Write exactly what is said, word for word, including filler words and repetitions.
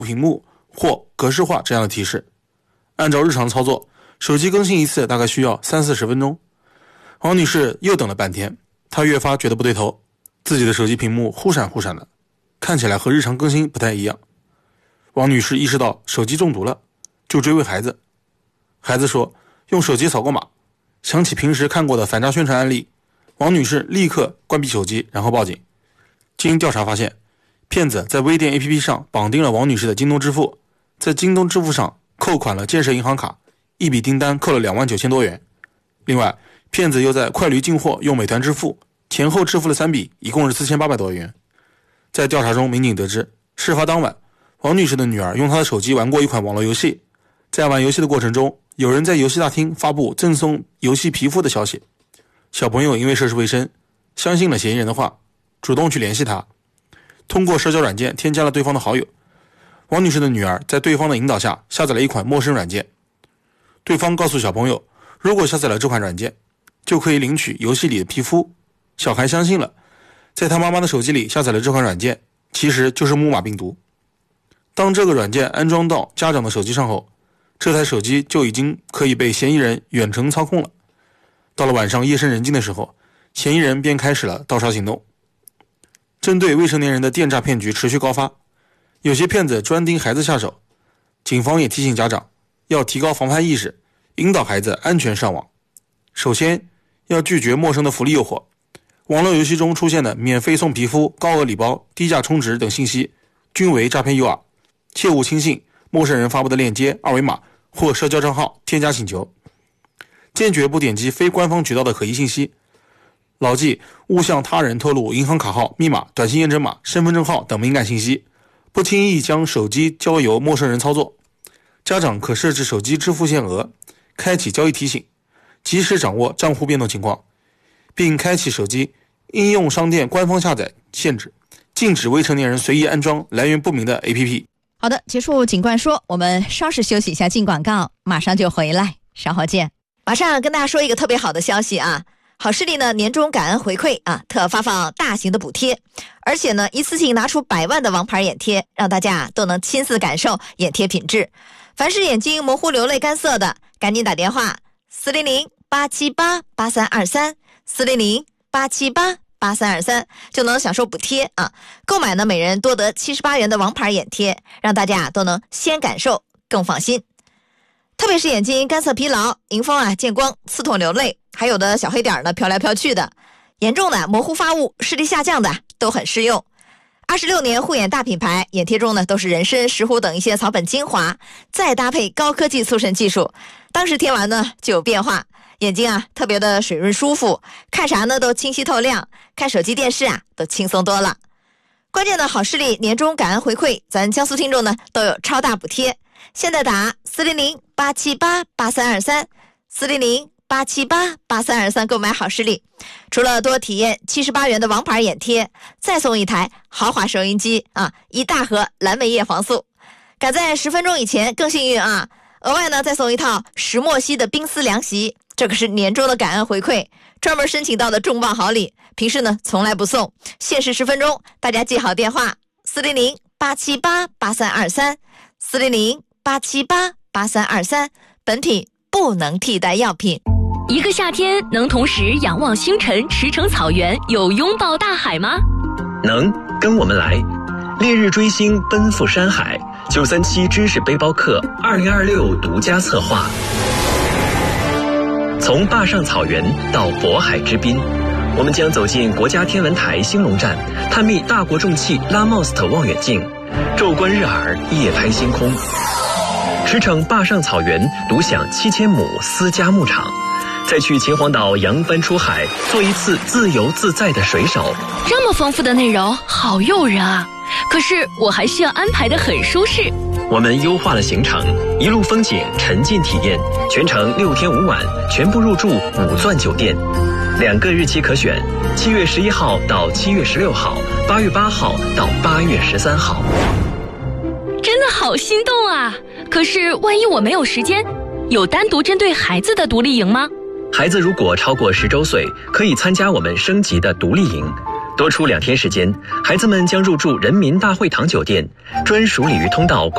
屏幕或格式化这样的提示。按照日常操作，手机更新一次大概需要三四十分钟。王女士又等了半天，她越发觉得不对头，自己的手机屏幕忽闪忽闪的，看起来和日常更新不太一样。王女士意识到手机中毒了，就追问孩子。孩子说用手机扫过码。想起平时看过的反诈宣传案例，王女士立刻关闭手机，然后报警。经调查发现，骗子在微店 A P P 上绑定了王女士的京东支付，在京东支付上扣款了建设银行卡，一笔订单扣了两万九千多元。另外，骗子又在快驴进货用美团支付，前后支付了三笔，一共是四千八百多元。在调查中，民警得知，事发当晚，王女士的女儿用她的手机玩过一款网络游戏，在玩游戏的过程中，有人在游戏大厅发布赠送游戏皮肤的消息。小朋友因为涉世未深，相信了嫌疑人的话，主动去联系他，通过社交软件添加了对方的好友。王女士的女儿在对方的引导下下载了一款陌生软件，对方告诉小朋友，如果下载了这款软件，就可以领取游戏里的皮肤。小孩相信了，在他妈妈的手机里下载了这款软件，其实就是木马病毒。当这个软件安装到家长的手机上后，这台手机就已经可以被嫌疑人远程操控了。到了晚上夜深人静的时候，嫌疑人便开始了盗刷行动。针对未成年人的电诈骗局持续高发，有些骗子专盯孩子下手。警方也提醒家长要提高防范意识，引导孩子安全上网。首先要拒绝陌生的福利诱惑，网络游戏中出现的免费送皮肤、高额礼包、低价充值等信息均为诈骗诱饵，切勿轻信陌生人发布的链接、二维码或社交账号添加请求，坚决不点击非官方渠道的可疑信息。牢记勿向他人透露银行卡号、密码、短信验证码、身份证号等敏感信息，不轻易将手机交由陌生人操作。家长可设置手机支付限额，开启交易提醒，及时掌握账户变动情况，并开启手机应用商店官方下载限制，禁止未成年人随意安装来源不明的 A P P。 好的，结束警官说，我们稍事休息一下，进广告，马上就回来，稍后见。马上跟大家说一个特别好的消息啊，好视力呢年终感恩回馈啊，特发放大型的补贴，而且呢一次性拿出百万的王牌眼贴，让大家都能亲自感受眼贴品质。凡是眼睛模糊、流泪、干涩的，赶紧打电话四零零八七八八三二三四零零八七八八三二三就能享受补贴啊！购买呢，每人多得七十八元的王牌眼贴，让大家都能先感受更放心。特别是眼睛干涩疲劳、迎风啊见光、刺痛流泪，还有的小黑点呢飘来飘去的，严重的模糊发物、视力下降的都很适用。二十六年护眼大品牌，眼贴中呢都是人参、石斛等一些草本精华，再搭配高科技促渗技术，当时贴完呢就有变化。眼睛啊特别的水润舒服，看啥呢都清晰透亮，看手机电视啊都轻松多了。关键的好视力年终感恩回馈，咱江苏听众呢都有超大补贴，现在打四零零八七八八三二三四零零八七八八三二三购买好视力，除了多体验七十八元的王牌眼贴，再送一台豪华收音机啊，一大盒蓝莓叶黄素，赶在十分钟以前更幸运啊！额外呢再送一套石墨烯的冰丝凉席，这可是年终的感恩回馈，专门申请到的重磅好礼，平时呢从来不送，限时十分钟，大家记好电话四零零八七八八三二三四零零八七八八三二三，本品不能替代药品。 一个夏天能同时仰望星辰、驰骋草原，有拥抱大海吗？ 能，跟我们来，烈日追星，奔赴山海。九三七知识背包客二零二六独家策划，从坝上草原到渤海之滨，我们将走进国家天文台兴隆站，探秘大国重器拉莫斯特望远镜，昼观日耳，夜拍星空。驰骋坝上草原，独享七千亩私家牧场，再去秦皇岛扬帆出海，做一次自由自在的水手。 这么丰富的内容，好诱人啊！可是我还需要安排得很舒适。 我们优化了行程，一路风景，沉浸体验，全程六天五晚，全部入住五钻酒店，两个日期可选：七月十一号到七月十六号，八月八号到八月十三号。 真的好心动啊！可是万一我没有时间，有单独针对孩子的独立营吗？ 孩子如果超过十周岁，可以参加我们升级的独立营。多出两天时间，孩子们将入住人民大会堂酒店专属鲤鱼通道